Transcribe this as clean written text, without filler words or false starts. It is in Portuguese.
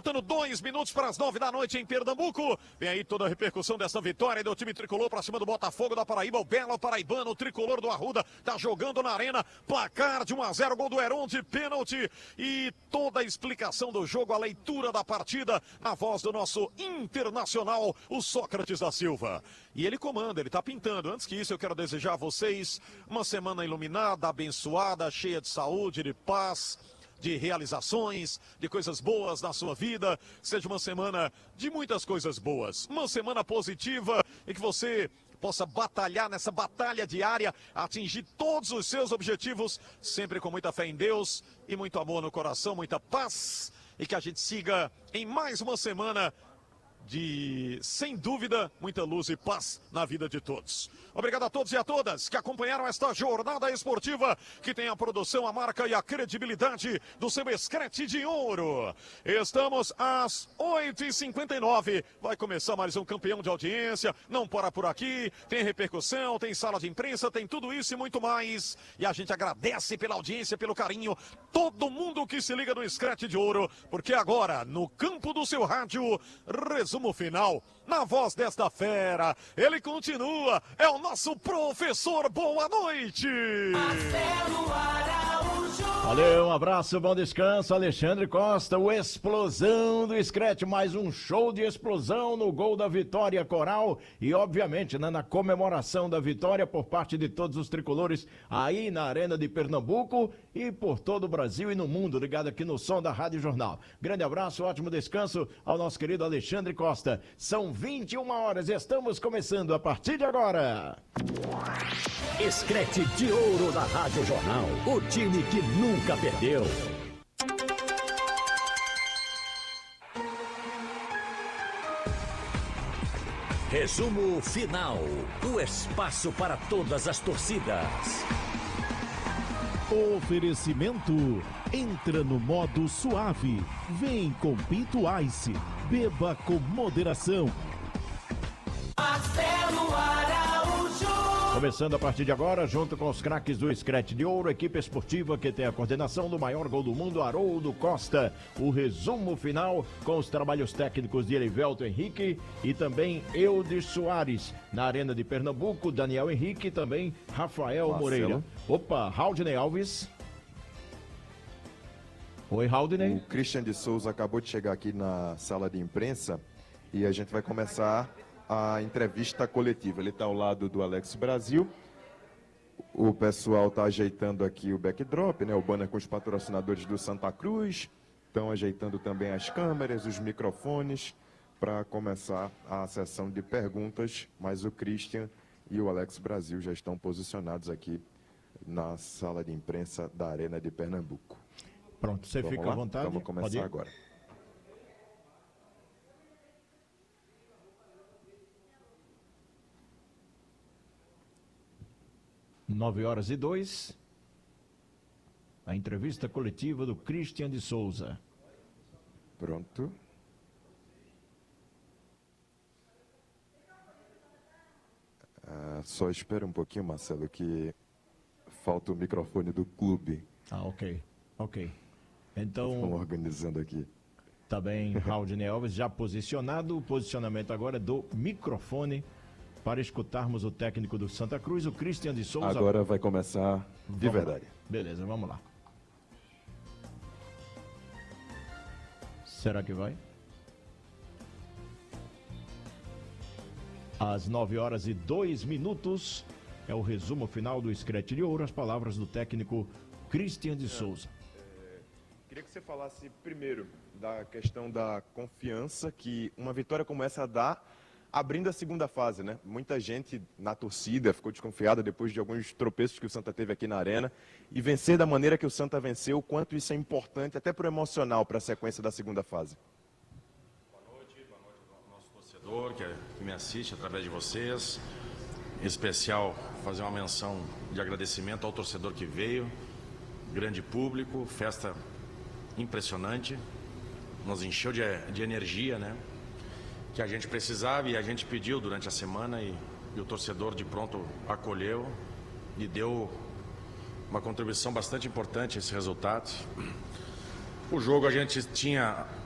faltando 2 minutos para as 9 da noite em Pernambuco. Vem aí toda a repercussão dessa vitória do time tricolor para cima do Botafogo da Paraíba. O belo paraibano, o tricolor do Arruda, tá jogando na arena. Placar de 1-0, gol do Heron de pênalti. E toda a explicação do jogo, a leitura da partida, na voz do nosso internacional, o Sócrates da Silva. E ele comanda, ele tá pintando. Antes que isso, eu quero desejar a vocês uma semana iluminada, abençoada, cheia de saúde, de paz, de realizações, de coisas boas na sua vida. Seja uma semana de muitas coisas boas, uma semana positiva e que você possa batalhar nessa batalha diária, atingir todos os seus objetivos, sempre com muita fé em Deus e muito amor no coração, muita paz, e que a gente siga em mais uma semana de, sem dúvida, muita luz e paz na vida de todos. Obrigado a todos e a todas que acompanharam esta jornada esportiva, que tem a produção, a marca e a credibilidade do seu Escrete de Ouro. Estamos às 8h59. Vai começar mais um campeão de audiência. Não para por aqui. Tem repercussão, tem sala de imprensa, tem tudo isso e muito mais. E a gente agradece pela audiência, pelo carinho. Todo mundo que se liga no Escrete de Ouro, porque agora, no campo do seu rádio, resumo final, na voz desta fera, ele continua, é o nosso professor, boa noite! Marcelo Araújo. Valeu, um abraço, bom descanso, Alexandre Costa, o explosão do Scratch, mais um show de explosão no gol da vitória coral e obviamente na comemoração da vitória por parte de todos os tricolores aí na Arena de Pernambuco e por todo o Brasil e no mundo, ligado aqui no som da Rádio Jornal. Grande abraço, ótimo descanso ao nosso querido Alexandre Costa. São 21 horas, estamos começando a partir de agora. Escrete de Ouro da Rádio Jornal, o time que nunca perdeu. Resumo final, o espaço para todas as torcidas. Oferecimento, entra no modo suave, vem com Pinto Ice, beba com moderação. Marcelo Araújo. Começando a partir de agora, junto com os craques do Scratch de Ouro, equipe esportiva que tem a coordenação do maior gol do mundo, Haroldo Costa. O resumo final com os trabalhos técnicos de Erivelto Henrique e também Eudes Soares. Na Arena de Pernambuco, Daniel Henrique e também Rafael Marcelo Moreira. Opa, Raudney Alves. Oi, Raudney. O Christian de Souza acabou de chegar aqui na sala de imprensa e a gente vai começar a entrevista coletiva. Ele está ao lado do Alex Brasil. O pessoal está ajeitando aqui o backdrop, né? O banner com os patrocinadores do Santa Cruz. Estão ajeitando também as câmeras, os microfones, para começar a sessão de perguntas. Mas o Christian e o Alex Brasil já estão posicionados aqui na sala de imprensa da Arena de Pernambuco. Pronto, você Vamos fica lá? à vontade. Vamos começar agora. 9h02, a entrevista coletiva do Christian de Souza. Pronto. Só espera um pouquinho, Marcelo, que falta o microfone do clube. Ah, ok. Então, Estão organizando aqui. tá bem, Raudney Alves já posicionado. O posicionamento agora é do microfone para escutarmos o técnico do Santa Cruz, o Christian de Souza. Agora vai começar de verdade. Beleza, vamos lá. Será que vai? Às 9h02 é o resumo final do Scratch de Ouro, as palavras do técnico Christian de Souza. Queria que você falasse primeiro da questão da confiança que uma vitória como essa dá abrindo a segunda fase, né? Muita gente na torcida ficou desconfiada depois de alguns tropeços que o Santa teve aqui na Arena. E vencer da maneira que o Santa venceu, o quanto isso é importante, até para o emocional, para a sequência da segunda fase. Boa noite ao nosso torcedor que me assiste através de vocês. Em especial, fazer uma menção de agradecimento ao torcedor que veio. Grande público, festa impressionante. Nos encheu de energia, né? Que a gente precisava e a gente pediu durante a semana e o torcedor de pronto acolheu e deu uma contribuição bastante importante a esse resultado. O jogo a gente tinha